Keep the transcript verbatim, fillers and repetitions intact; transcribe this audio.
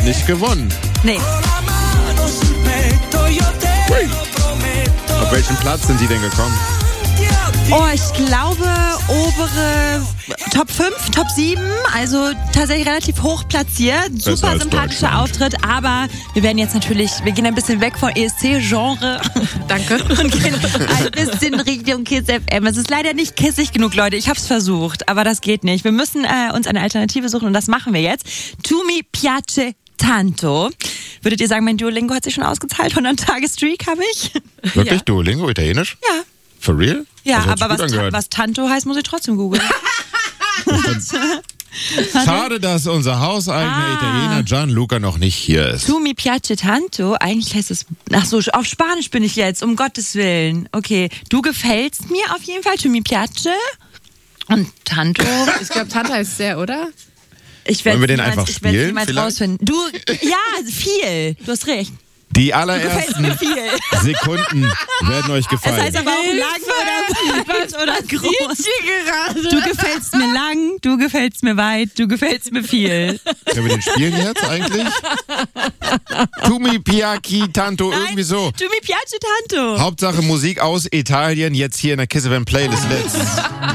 nicht gewonnen. Nee. Ui. Auf welchen Platz sind die denn gekommen? Oh, ich glaube, obere Top fünf, Top sieben, also tatsächlich relativ hoch platziert. Besser Super als sympathischer Deutschland. Auftritt, aber wir werden jetzt natürlich, wir gehen ein bisschen weg von E S C-Genre. Danke. Und gehen ein bisschen Richtung Kiss F M. Es ist leider nicht kissig genug, Leute. Ich hab's versucht, aber das geht nicht. Wir müssen äh, uns eine Alternative suchen und das machen wir jetzt. Tu mi piace tanto. Würdet ihr sagen, mein Duolingo hat sich schon ausgezahlt? hundert Tage Streak habe ich? Wirklich? Ja. Duolingo, Italienisch? Ja. For real? Ja, Das hat sich aber gut was, angehört. was Tanto heißt, muss ich trotzdem googeln. Schade, dass unser hauseigener Ah. Italiener Gianluca noch nicht hier ist. Tu mi piace tanto. Eigentlich heißt es. Ach so, auf Spanisch bin ich jetzt, um Gottes Willen. Okay, du gefällst mir auf jeden Fall. Tu mi piace. Und tanto. Ich glaube, Tante heißt sehr, oder? Ich werd Wollen wir den niemals- einfach ich werd's spielen, niemals vielleicht? rausfinden. Du, ja, viel. Du hast recht. Die Du gefällst allerersten mir viel. Sekunden werden euch Das gefallen. heißt aber auch lang oder weit oder groß. gerade? Du gefällst mir lang, du gefällst mir weit, du gefällst mir viel. Können wir den spielen jetzt eigentlich? Tu mi piaci tanto, irgendwie so. Tu mi piace tanto. Hauptsache Musik aus Italien, jetzt hier in der Kiss F M Playlist. Let's